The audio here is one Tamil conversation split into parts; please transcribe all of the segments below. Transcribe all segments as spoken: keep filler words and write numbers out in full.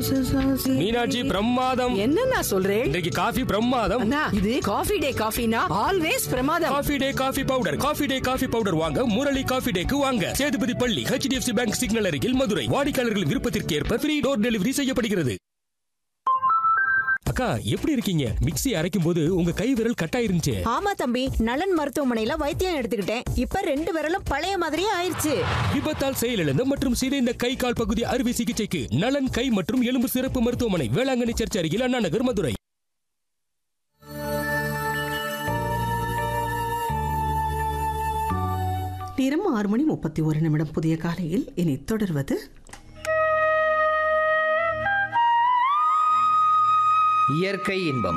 மீனாட்சி பிரமாதம். என்ன நான் சொல்றேன், இன்றைக்கு காஃபி பிரமாதம். அண்ணா, இது காஃபி டே காஃபினா ஆல்வேஸ் பிரமாதம். Coffee day coffee powder. Coffee day coffee powder வாங்க முரளி காஃபி டேக்கு வாங்க. சேதுபதி பள்ளி, H D F C bank signal அருகில், மதுரை. வாடிக்கையாளர்கள் விருப்பத்திற்கு ஏற்ப ஃப்ரீ டோர் டெலிவரி செய்யப்படுகிறது. அக்கா, எப்படி இருக்கீங்க? மிக்ஸி அரைக்கும் போது உங்க கை விரல் கட்டாயிருந்துச்சு. ஆமா தம்பி, நலன் மருத்துவமனையில வைத்தியம் எடுத்துக்கிட்டேன். இப்ப ரெண்டு விரலும் பழைய மாதிரியே ஆயிருச்சு. விபத்தால் செயலிழந்த மற்றும் சிதைந்த கை கால் பகுதி அறுவை சிகிச்சைக்கு நலன் கை மற்றும் எலும்பு சிறப்பு மருத்துவமனை, வேளாங்கண்ணி சர்ச் அருகில், அண்ணா நகர், மதுரை. நேரம் ஆறு மணி முப்பத்தி ஒரு நிமிடம். புதிய காலையில் இனி தொடர்வது இயற்கை இன்பம்,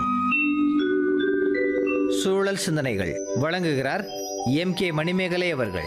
சூழல் சிந்தனைகள். வழங்குகிறார் எம் கே மணிமேகலை அவர்கள்.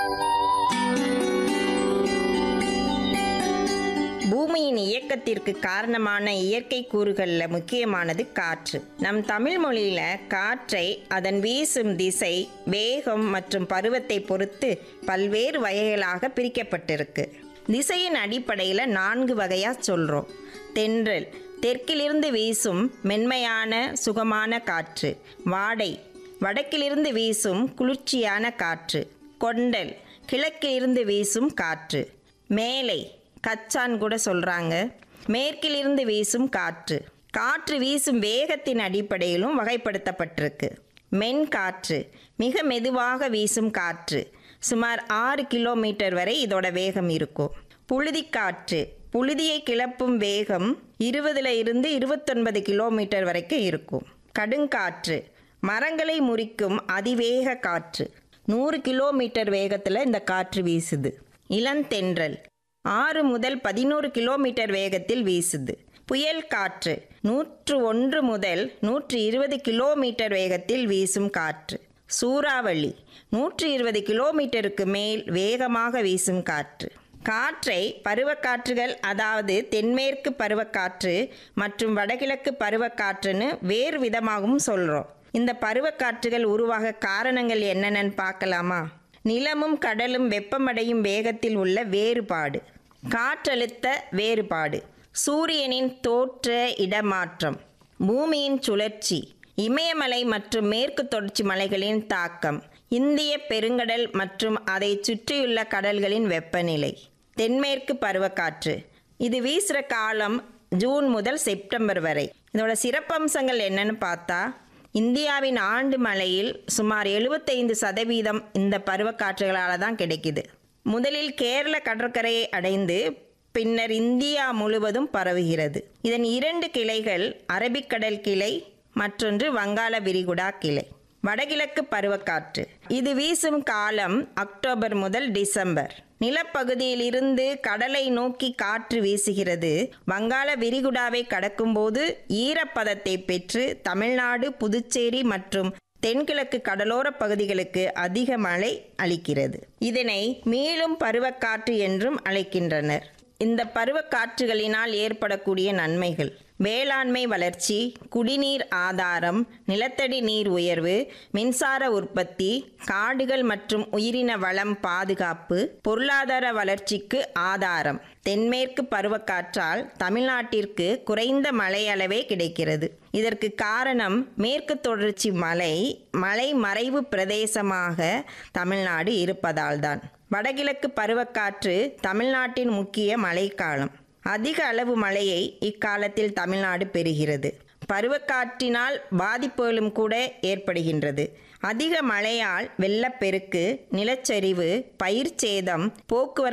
பூமியின் இயக்கத்திற்கு காரணமான இயற்கை கூறுகளில் முக்கியமானது காற்று. நம் தமிழ் மொழியில காற்றை அதன் வீசும் திசை, வேகம் மற்றும் பருவத்தை பொறுத்து பல்வேறு வகைகளாக பிரிக்கப்பட்டிருக்கு. திசையின் அடிப்படையில் நான்கு வகையாக சொல்கிறோம். தென்றல், தெற்கிலிருந்து வீசும் மென்மையான சுகமான காற்று. வாடை, வடக்கிலிருந்து வீசும் குளிர்ச்சியான காற்று. கொண்டல், கிழக்கிலிருந்து வீசும் காற்று. மேலை, கச்சான் கூட சொல்கிறாங்க, மேற்கிலிருந்து வீசும் காற்று. காற்று வீசும் வேகத்தின் அடிப்படையிலும் வகைப்படுத்தப்பட்டிருக்கு. மென் காற்று, மிக மெதுவாக வீசும் காற்று. சுமார் ஆறு கிலோமீட்டர் வரை இதோட வேகம் இருக்கும். புழுதிக்காற்று, புழுதியை கிளப்பும் வேகம் இருபதுல இருந்து இருபத்தொன்பது கிலோமீட்டர் வரைக்கும் இருக்கும். கடுங்காற்று, மரங்களை முறிக்கும் அதிவேக காற்று. நூறு கிலோமீட்டர் வேகத்தில் இந்த காற்று வீசுது. இளந்தென்றல், ஆறு முதல் பதினோரு கிலோமீட்டர் வேகத்தில் வீசுது. புயல் காற்று, நூற்று ஒன்று முதல் நூற்றி இருபது கிலோமீட்டர் வேகத்தில் வீசும் காற்று. சூறாவளி, நூற்றி இருபது கிலோமீட்டருக்கு மேல் வேகமாக வீசும் காற்று. காற்றை பருவக்காற்றுகள், அதாவது தென்மேற்கு பருவக்காற்று மற்றும் வடகிழக்கு பருவக்காற்றுன்னு வேறு விதமாகவும் சொல்கிறோம். இந்த பருவக்காற்றுகள் உருவாக காரணங்கள் என்னென்னு பார்க்கலாமா? நிலமும் கடலும் வெப்பமடையும் வேகத்தில் உள்ள வேறுபாடு, காற்றழுத்த வேறுபாடு, சூரியனின் தோற்ற இடமாற்றம், பூமியின் சுழற்சி, இமயமலை மற்றும் மேற்கு தொடர்ச்சி மலைகளின் தாக்கம், இந்திய பெருங்கடல் மற்றும் அதை சுற்றியுள்ள கடல்களின் வெப்பநிலை. தென்மேற்கு பருவக்காற்று, இது வீசுகிற காலம் ஜூன் முதல் செப்டம்பர் வரை. இதோட சிறப்பம்சங்கள் என்னன்னு பார்த்தா, இந்தியாவின் ஆண்டு மழையில் சுமார் எழுபத்தைந்து சதவீதம் இந்த பருவக்காற்றுகளால் தான் கிடைக்குது. முதலில் கேரள கடற்கரையை அடைந்து பின்னர் இந்தியா முழுவதும் பரவுகிறது. இதன் இரண்டு கிளைகள், அரபிக்கடல் கிளை, மற்றொன்று வங்காள விரிகுடா கிளை. வடகிழக்கு பருவக்காற்று, இது வீசும் காலம் அக்டோபர் முதல் டிசம்பர். நிலப்பகுதியிலிருந்து கடலை நோக்கி காற்று வீசுகிறது. வங்காள விரிகுடாவை கடக்கும்போது ஈரப்பதத்தை பெற்று தமிழ்நாடு, புதுச்சேரி மற்றும் தென்கிழக்கு கடலோர பகுதிகளுக்கு அதிக மழை அளிக்கிறது. இதனை மீளும் பருவக்காற்று என்றும் அழைக்கின்றனர். இந்த பருவக்காற்றுகளினால் ஏற்படக்கூடிய நன்மைகள்: வேளாண்மை வளர்ச்சி, குடிநீர் ஆதாரம், நிலத்தடி நீர் உயர்வு, மின்சார உற்பத்தி, காடுகள் மற்றும் உயிரின வளம் பாதுகாப்பு, பொருளாதார வளர்ச்சிக்கு ஆதாரம். தென்மேற்கு பருவக்காற்றால் தமிழ்நாட்டிற்கு குறைந்த மழை அளவே கிடைக்கிறது. இதற்கு காரணம் மேற்கு தொடர்ச்சி மலை மலை மறைவு பிரதேசமாக தமிழ்நாடு இருப்பதால்தான். வடகிழக்கு பருவக்காற்று தமிழ்நாட்டின் முக்கிய மழைக்காலம். அதிக அளவு மழையை இக்காலத்தில் தமிழ்நாடு பெறுகிறது. பருவக்காற்றினால் பாதிப்புகளும் கூட ஏற்படுகின்றது. அதிக மழையால் வெள்ளப்பெருக்கு, நிலச்சரிவு, பயிர் சேதம், போக்குவரத்து